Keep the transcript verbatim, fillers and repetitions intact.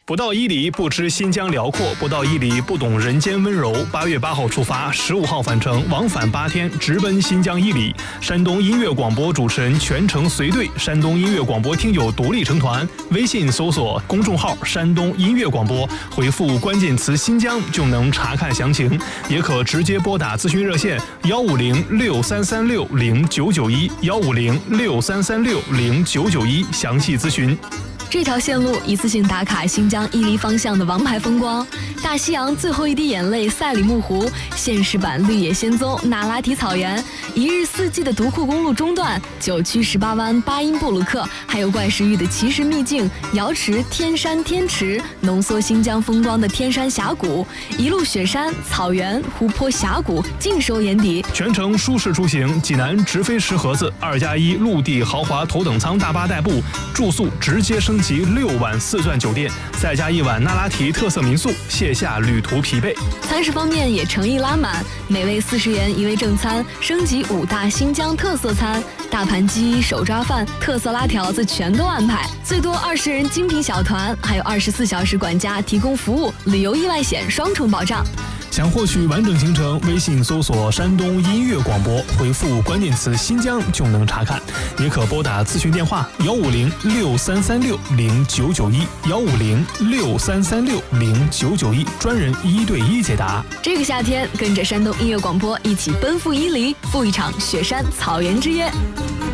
不到伊犁不知新疆辽阔，不到伊犁不懂人间温柔。八月八号出发，十五号返程，往返八天，直奔新疆伊犁。山东音乐广播主持人全程随队，山东音乐广播听友独立成团。微信搜索公众号“山东音乐广播”，回复关键词“新疆”就能查看详情，也可直接拨打咨询热线幺五零六三三六零九九一幺五零六三三六零九九一详细咨询。 这条线路一次性打卡新疆伊犁方向的王牌风光：大西洋最后一滴眼泪赛里木湖、现实版绿野仙踪那拉提草原、一日四季的独库公路中段、九曲十八弯巴音布鲁克，还有怪石峪的奇石秘境瑶池天山天池，浓缩新疆风光的天山峡谷，一路雪山、草原、湖泊、峡谷尽收眼底。 全程舒适出行，济南直飞石河子，二加一陆地豪华头等舱大巴代步，住宿直接升级六晚四钻酒店，再加一晚那拉提特色民宿，卸下旅途疲惫。 餐食方面也诚意拉满，每位四十元一位正餐，升级五大新疆特色餐，大盘鸡、手抓饭、特色拉条子全都安排，最多二十人精品小团，还有二十四小时管家提供服务，旅游意外险双重保障。 想获取完整行程，微信搜索山东音乐广播，回复关键词新疆就能查看，也可拨打咨询电话幺五零六三三六零九九一幺五零六三三六零九九一，专人一对一解答。 这个夏天跟着山东音乐广播一起奔赴伊犁，赴一场雪山草原之约。